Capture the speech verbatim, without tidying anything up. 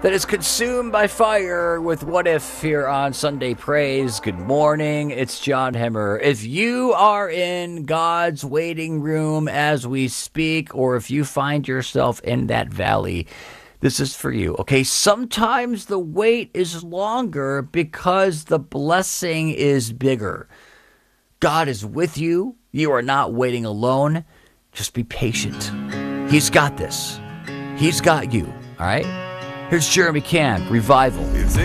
that is consumed by fire with What If here on Sunday Praise. Good morning, it's John Hemmer. If you are in God's waiting room as we speak, or if you find yourself in that valley, this is for you, okay? Sometimes the wait is longer because the blessing is bigger. God is with you. You are not waiting alone. Just be patient. He's got this. He's got you, all right? Here's Jeremy Camp, Revival. It's